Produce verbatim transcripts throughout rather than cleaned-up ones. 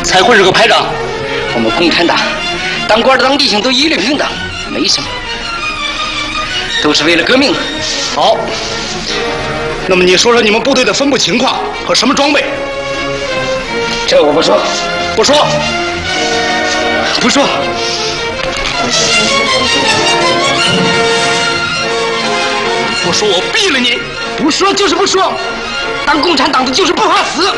才会是个排长。我们共产党当官的当弟兄都一律平等，没什么，都是为了革命。 好，那么你说说你们部队的分布情况和什么装备？ 这我不说， 不说， 不说。 不说我毙了你！ 不说就是不说，当共产党的就是不怕死。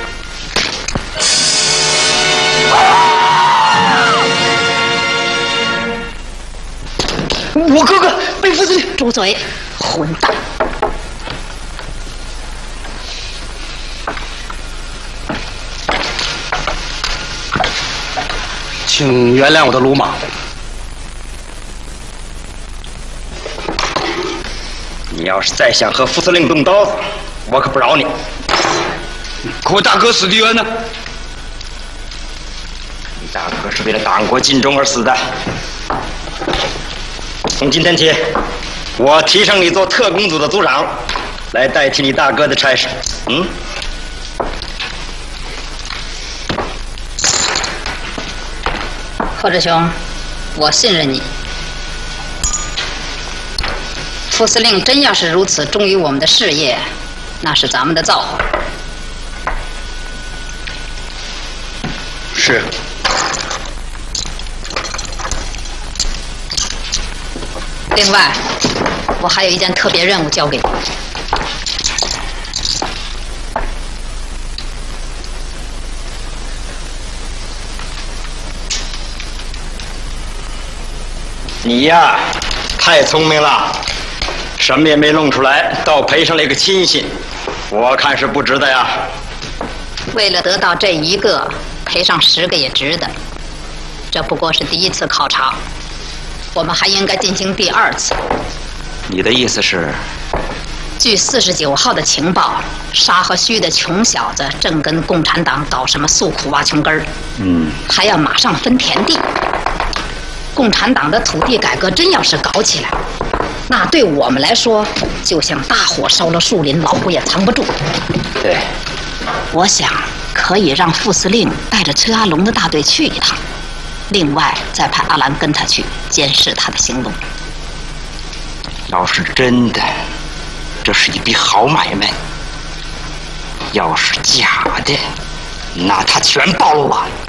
我哥哥被副司令！ 住嘴，混蛋！ 请原谅我的鲁莽。 你要是再想和副司令动刀子，我可不饶你。 可我大哥死的冤呢？ 你大哥是为了党国尽忠而死的。从今天起，我提升你做特工组的组长，来代替你大哥的差事。嗯。 贺志雄，我信任你。副司令真要是如此忠于我们的事业，那是咱们的造化。 是。 另外，我还有一件特别任务交给你。 你呀，太聪明了，什么也没弄出来，倒赔上了一个亲信，我看是不值得呀。 为了得到这一个，赔上十个也值得。这不过是第一次考察，我们还应该进行第二次。 你的意思是？ 据四十九号的情报，沙和虚的穷小子正跟共产党搞什么诉苦挖穷根儿， 嗯， 还要马上分田地。共产党的土地改革真要是搞起来，那对我们来说，就像大火烧了树林，老虎也藏不住。 对， 我想可以让副司令带着崔阿龙的大队去一趟，另外再派阿兰跟他去监视他的行动。 要是真的，这是一笔好买卖；要是假的，那他全包了。